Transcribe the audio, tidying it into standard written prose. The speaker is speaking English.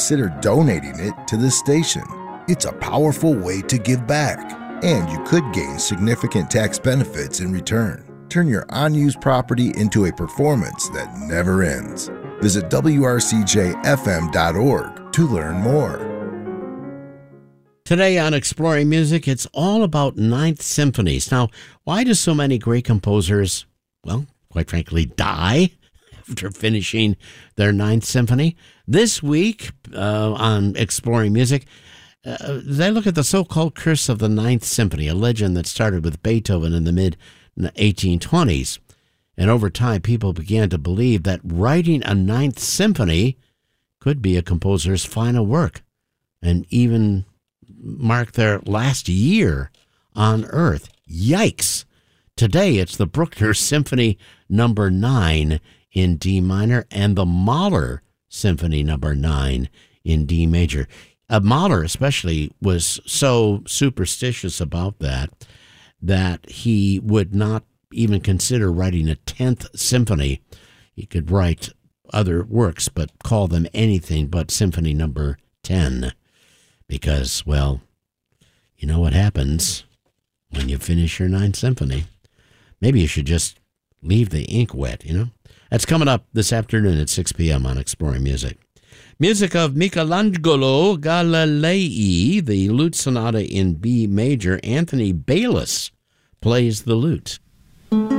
consider donating it to this station. It's a powerful way to give back, and you could gain significant tax benefits in return. Turn your unused property into a performance that never ends. Visit wrcjfm.org to learn more. Today on Exploring Music, it's all about Ninth Symphonies. Now, why do so many great composers, well, quite frankly, die after finishing their Ninth Symphony? This week on Exploring Music, they look at the so-called curse of the Ninth Symphony, a legend that started with Beethoven in the mid-1820s. And over time, people began to believe that writing a Ninth Symphony could be a composer's final work and even mark their last year on Earth. Yikes! Today, it's the Bruckner Symphony No. 9 in D minor and the Mahler Symphony No. 9 in D major. Mahler especially was so superstitious about that he would not even consider writing a 10th symphony. He could write other works, but call them anything but Symphony No. 10. Because, well, you know what happens when you finish your Ninth Symphony. Maybe you should just leave the ink wet, you know? That's coming up this afternoon at 6 p.m. on Exploring Music. Music of Michelangelo Galilei, the lute sonata in B major. Anthony Baylis plays the lute.